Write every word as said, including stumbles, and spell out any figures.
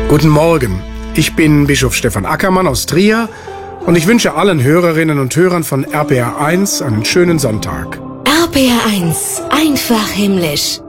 Guten Morgen, ich bin Bischof Stefan Ackermann aus Trier und ich wünsche allen Hörerinnen und Hörern von R P R eins einen schönen Sonntag. R P R eins, einfach himmlisch.